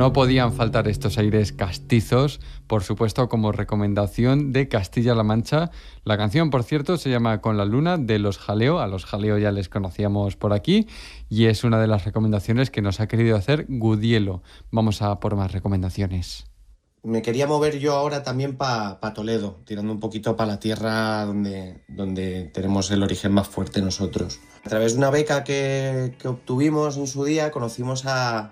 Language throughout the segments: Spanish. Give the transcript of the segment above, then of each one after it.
no podían faltar estos aires castizos, por supuesto como recomendación de Castilla-La Mancha. La canción, por cierto, se llama Con la Luna, de Los Jaleo. A Los Jaleo ya les conocíamos por aquí y es una de las recomendaciones que nos ha querido hacer Gudielo. Vamos a por más recomendaciones. Me quería mover yo ahora también para Toledo, tirando un poquito para la tierra donde tenemos el origen más fuerte nosotros. A través de una beca que obtuvimos en su día, conocimos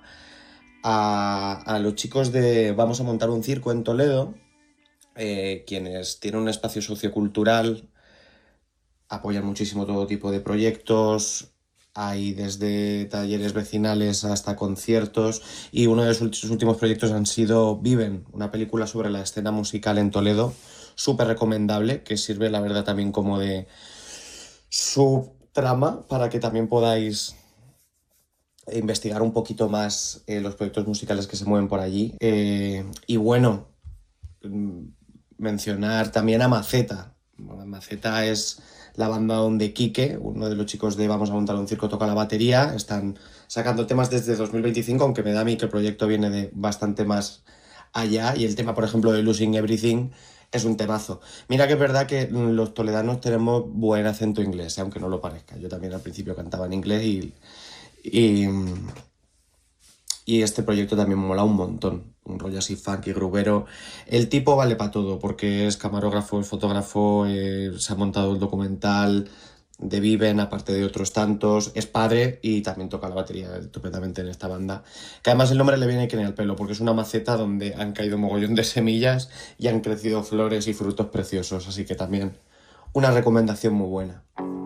a los chicos de Vamos a montar un circo en Toledo, quienes tienen un espacio sociocultural, apoyan muchísimo todo tipo de proyectos, hay desde talleres vecinales hasta conciertos, y uno de sus últimos proyectos han sido Viven, una película sobre la escena musical en Toledo, súper recomendable, que sirve la verdad también como de subtrama para que también podáis investigar un poquito más los proyectos musicales que se mueven por allí. Y bueno, mencionar también a Maceta. Bueno, Maceta es la banda donde Quique, uno de los chicos de Vamos a montar un circo, toca la batería. Están sacando temas desde 2025, aunque me da a mí que el proyecto viene de bastante más allá. Y el tema, por ejemplo, de Losing Everything es un temazo. Mira que es verdad que los toledanos tenemos buen acento inglés, aunque no lo parezca. Yo también al principio cantaba en inglés y, y este proyecto también me mola un montón. Un rollo así funky, grubero. El tipo vale para todo, porque es camarógrafo, es fotógrafo, se ha montado el documental de Viven, aparte de otros tantos. Es padre y también toca la batería estupendamente en esta banda. Que además el nombre le viene que ni al pelo, porque es una maceta donde han caído mogollón de semillas y han crecido flores y frutos preciosos. Así que también una recomendación muy buena.